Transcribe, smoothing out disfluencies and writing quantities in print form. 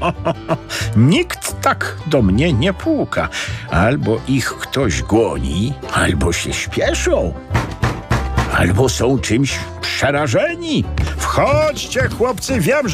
Nikt tak do mnie nie puka. Albo ich ktoś goni, albo się śpieszą, albo są czymś przerażeni. Wchodźcie, chłopcy, wiem,